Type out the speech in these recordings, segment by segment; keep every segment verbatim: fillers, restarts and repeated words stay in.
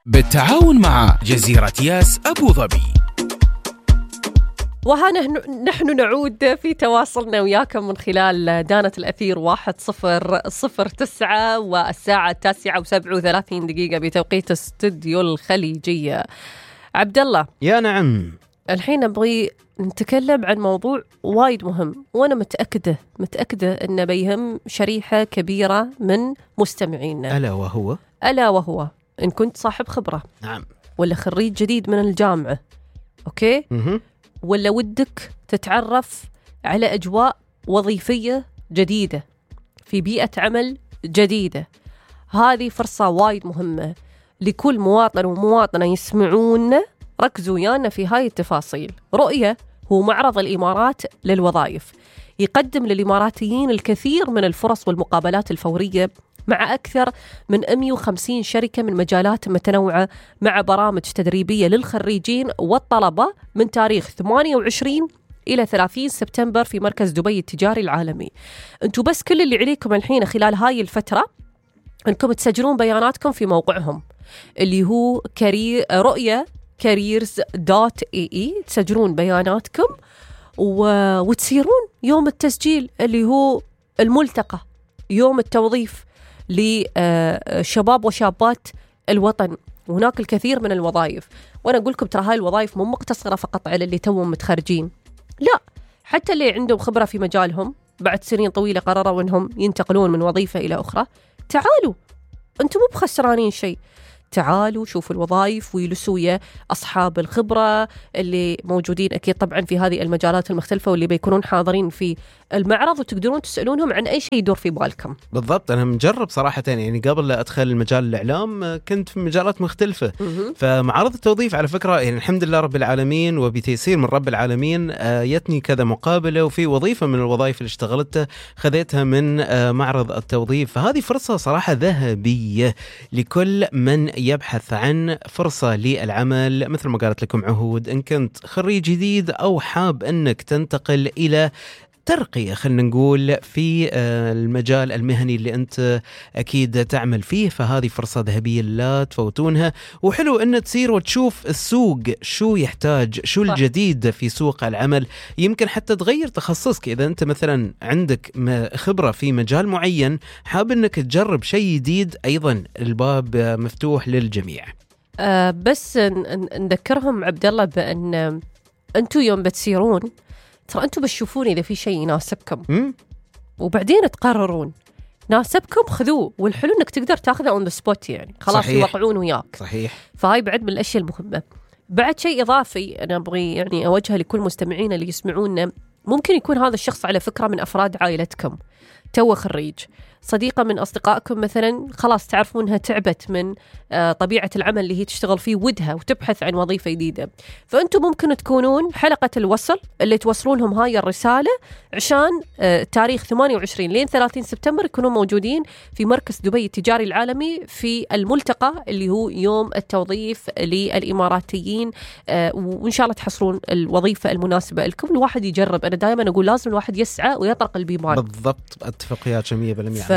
بالتعاون مع جزيرة ياس أبو ظبي. وها نحن نعود في تواصلنا وياكم من خلال دانة الأثير واحد صفر صفر تسعة والساعة التاسعة وسبع وثلاثين دقيقة بتوقيت استوديو الخليجية. عبد الله، يا نعم، الحين نبغي نتكلم عن موضوع وايد مهم، وأنا متأكدة متأكدة أنه بيهم شريحة كبيرة من مستمعينا، ألا وهو ألا وهو إن كنت صاحب خبرة، نعم، ولا خريج جديد من الجامعة، أوكي؟ م-م. ولا ودك تتعرف على أجواء وظيفية جديدة في بيئة عمل جديدة. هذه فرصة وايد مهمة لكل مواطن ومواطنة يسمعون. ركزوا ويانا في هاي التفاصيل. رؤية هو معرض الإمارات للوظائف، يقدم للإماراتيين الكثير من الفرص والمقابلات الفورية مع أكثر من مئة وخمسين شركة من مجالات متنوعة، مع برامج تدريبية للخريجين والطلبة من تاريخ ثمانية وعشرين إلى ثلاثين سبتمبر في مركز دبي التجاري العالمي. أنتوا بس كل اللي عليكم الحين خلال هاي الفترة أنكم تسجلون بياناتكم في موقعهم اللي هو كارير رؤية كاريرز دوت اي اي. تسجلون بياناتكم و... وتسيرون يوم التسجيل اللي هو الملتقى، يوم التوظيف لشباب وشابات الوطن. وهناك الكثير من الوظائف، وأنا أقول لكم ترى هاي الوظائف مو مقتصرة فقط على اللي توهم متخرجين، لا، حتى اللي عندهم خبرة في مجالهم بعد سنين طويلة قرروا أنهم ينتقلون من وظيفة إلى أخرى. تعالوا، أنتم مو بخسرانين شيء، تعالوا شوفوا الوظائف ويلسوا ويا أصحاب الخبرة اللي موجودين أكيد طبعا في هذه المجالات المختلفة، واللي بيكونون حاضرين في المعرض، وتقدرون تسألونهم عن أي شيء يدور في بالكم. بالضبط. أنا مجرب صراحة، يعني قبل لا أدخل مجال الإعلام كنت في مجالات مختلفة. م-م. فمعرض التوظيف على فكرة يعني الحمد لله رب العالمين وبتيسير من رب العالمين يتني كذا مقابلة، وفي وظيفة من الوظائف اللي اشتغلتها خذيتها من معرض التوظيف. فهذه فرصة صراحة ذهبية لكل من يبحث عن فرصة للعمل. مثل ما قالت لكم عهود، إن كنت خريج جديد أو حاب أنك تنتقل إلى ترقية، خلنا نقول في المجال المهني اللي أنت أكيد تعمل فيه، فهذه فرصة ذهبية لا تفوتونها. وحلو أن تسير وتشوف السوق شو يحتاج، شو الجديد في سوق العمل. يمكن حتى تغير تخصصك إذا أنت مثلا عندك خبرة في مجال معين، حاب أنك تجرب شيء جديد، أيضا الباب مفتوح للجميع. أه بس نذكرهم عبد الله بأن أنتوا يوم بتسيرون ترى أنتوا بتشوفون إذا في شيء يناسبكم، م? وبعدين تقررون. ناسبكم خذوه، والحلو إنك تقدر تاخذه on the spot، يعني خلاص يوقعون وياك. صحيح. فهاي بعد من الأشياء المهمة. بعد شيء إضافي أنا أبغي يعني أوجهه لكل مستمعين اللي يسمعونا، ممكن يكون هذا الشخص على فكرة من أفراد عائلتكم، تو خريج، صديقة من أصدقائكم مثلا خلاص تعرفونها تعبت من آه طبيعة العمل اللي هي تشتغل فيه ودها وتبحث عن وظيفة جديدة. فأنتم ممكن تكونون حلقة الوصل اللي توصلونهم هاي الرسالة، عشان آه تاريخ ثمانية وعشرين لين ثلاثين سبتمبر يكونوا موجودين في مركز دبي التجاري العالمي في الملتقى اللي هو يوم التوظيف للإماراتيين. آه وإن شاء الله تحصلون الوظيفة المناسبة لكم. الواحد يجرب، أنا دائما أقول لازم الواحد يسعى ويطرق البيبان. بالضبط، اتفق يا مية بالمية.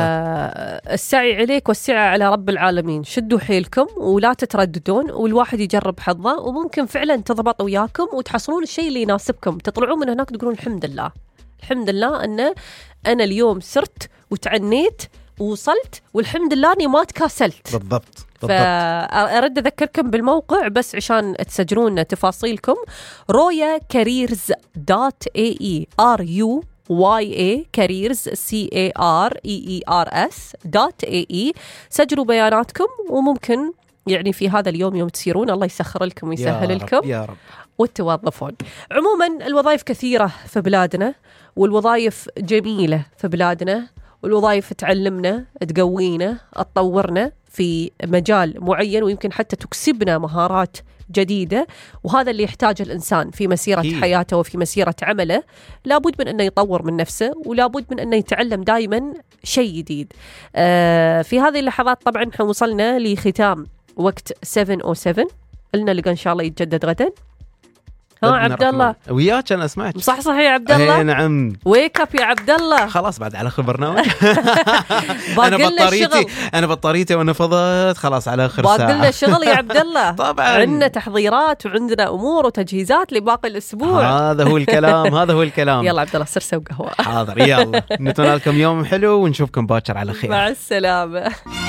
فالسعي عليك والسعي على رب العالمين. شدوا حيلكم ولا تترددون، والواحد يجرب حظه، وممكن فعلا تضبط وياكم وتحصلون الشيء اللي يناسبكم. تطلعون من هناك تقولون الحمد لله، الحمد لله أن أنا اليوم سرت وتعنيت ووصلت، والحمد لله أني ما تكاسلت. بالضبط. فأرد أذكركم بالموقع بس عشان تسجلون تفاصيلكم. رويا كاريرز دوت اي اي ار يو واي اي كاريرز سي اي ار اي اي ار اس دوت اي اي. سجلوا بياناتكم، وممكن يعني في هذا اليوم يوم تسيرون الله يسخر لكم ويسهل يا لكم رب يا رب. وتوظفون. عموما الوظائف كثيرة في بلادنا، والوظائف جميلة في بلادنا، والوظائف تعلمنا، تقوينا، تطورنا في مجال معين، ويمكن حتى تكسبنا مهارات جديدة. وهذا اللي يحتاجه الإنسان في مسيرة هي. حياته وفي مسيرة عمله. لابد من أنه يطور من نفسه، ولابد من أنه يتعلم دائما شيء جديد. آه في هذه اللحظات طبعا وصلنا لختام وقت سبعة أو سبعة، قلنا لقى إن شاء الله يتجدد غدا. ها عبد الله وياك انا اسمعك صح صح يا عبد الله. نعم ويك اب يا عبد الله. خلاص بعد على اخر برنامج. انا بطاريتي انا بطاريتي وانا فضت خلاص على اخر ساعه. باقي لنا شغل يا عبد الله. طبعا عندنا تحضيرات وعندنا امور وتجهيزات لباقي الاسبوع. هذا هو الكلام هذا هو الكلام. يلا عبد الله سر سوي قهوه. حاضر يلا نتمنى لكم يوم حلو ونشوفكم باكر على خير. مع السلامه.